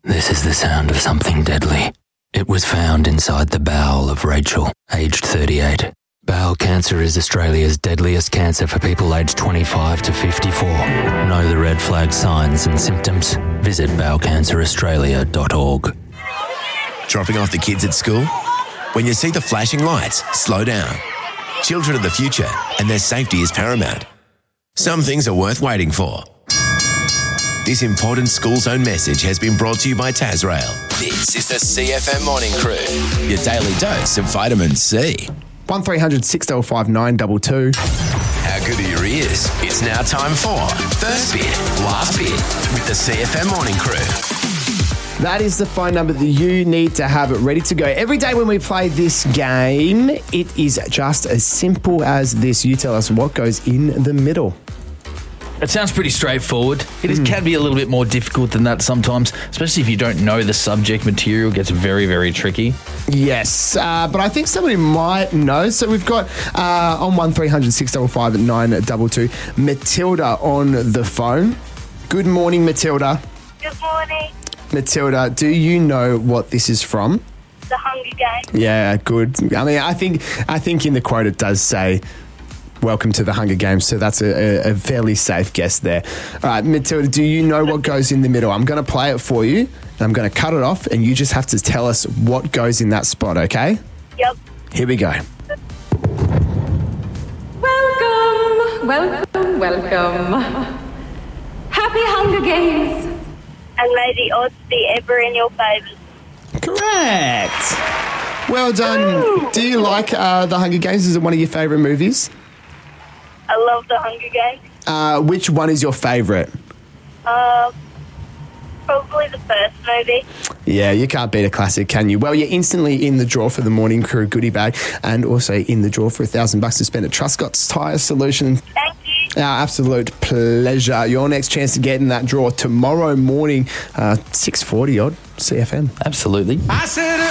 This is the sound of something deadly. It was found inside the bowel of Rachel, aged 38. Bowel cancer is Australia's deadliest cancer for people aged 25 to 54. Know the red flag signs and symptoms? Visit bowelcanceraustralia.org. Dropping off the kids at school? When you see the flashing lights, slow down. Children are the future, and their safety is paramount. Some things are worth waiting for. This important school zone message has been brought to you by Tasrail. This is the CFM Morning Crew, your daily dose of vitamin C. 1300 605 922. How good are your ears? It's now time for First Bit, Last Bit with the CFM Morning Crew. That is the phone number that you need to have it ready to go. Every day when we play this game, it is just as simple as this. You tell us what goes in the middle. It sounds pretty straightforward. It can be a little bit more difficult than that sometimes, especially if you don't know the subject material. It gets very, very tricky. Yes, but I think somebody might know. So we've got on 1300 655 922 Matilda on the phone. Good morning, Matilda. Good morning. Matilda, do you know what this is from? The Hunger Games. Yeah, good. I mean, I think in the quote it does say, "Welcome to the Hunger Games," so that's a fairly safe guess there. All right, Matilda, do you know what goes in the middle? I'm going to play it for you, and I'm going to cut it off, and you just have to tell us what goes in that spot, okay? Yep. Here we go. Welcome. Happy Hunger Games. And may the odds be ever in your favour. Correct. Well done. Do you like The Hunger Games? Is it one of your favourite movies? I love The Hunger Games. Which one is your favourite? Probably the first movie. Yeah, you can't beat a classic, can you? Well, you're instantly in the draw for the Morning Crew goodie bag and also in the draw for $1,000 to spend at Truscott's Tyre Solutions. Thank you. Our absolute pleasure. Your next chance to get in that draw tomorrow morning, 6:40 odd, CFM. Absolutely. I said it